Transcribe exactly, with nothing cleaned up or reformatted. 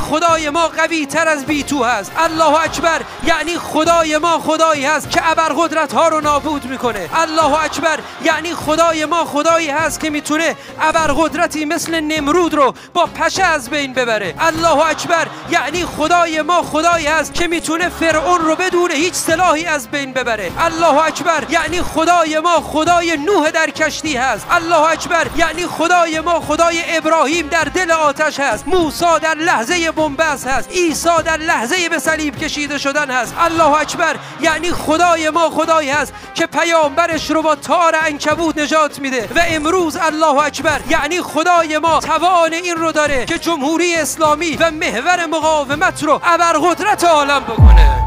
خدای ما قوی تر از بی تو هست. الله اکبر یعنی خدای ما خدایی هست که ابرقدرت ها رو نابود میکنه. الله اکبر یعنی خدای ما خدایی هست که میتونه ابرقدرتی مثل نمرود رو با پشه از بین ببره. الله اکبر یعنی خدای ما خدایی هست که میتونه فرعون رو بدون هیچ سلاحی از بین ببره. الله اکبر یعنی خدای ما خدای نوح در کشتی هست. الله اکبر یعنی خدای ما خدای ابراهیم در دل آتش هست. موسی در لحظه بنبست هست. عیسی در لحظه به صلیب کشیده شدن هست. الله اکبر یعنی خدای ما خدایی هست که پیامبرش رو با تار عنکبوت نجات میده. و امروز الله اکبر یعنی خدای ما توان این رو داره که جمهوری اسلامی و محور مقاومت رو ابرقدرت عالم بکنه.